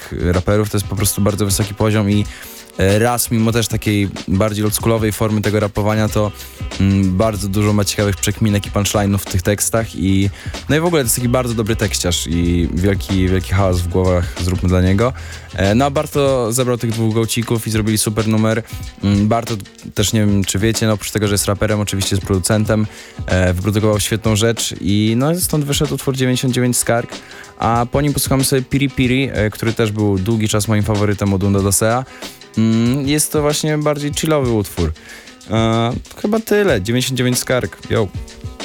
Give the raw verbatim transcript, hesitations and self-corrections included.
tych raperów, to jest po prostu bardzo wysoki poziom i raz, mimo też takiej bardziej oldschoolowej formy tego rapowania, to mm, bardzo dużo ma ciekawych przekminek i punchline'ów w tych tekstach i no i w ogóle to jest taki bardzo dobry tekściarz i wielki, wielki chaos w głowach zróbmy dla niego. E, no a Barto zebrał tych dwóch gołcików i zrobili super numer. Mm, Barto też, nie wiem czy wiecie, no oprócz tego, że jest raperem, oczywiście jest producentem, e, wyprodukował świetną rzecz i no stąd wyszedł utwór dziewięćdziesiąt dziewięć Skarg, a po nim posłuchamy sobie Piri Piri, e, który też był długi czas moim faworytem od Unda Dosea. Jest to właśnie bardziej chillowy utwór. E, chyba tyle. dziewięćdziesiąt dziewięć Skarg. Yo.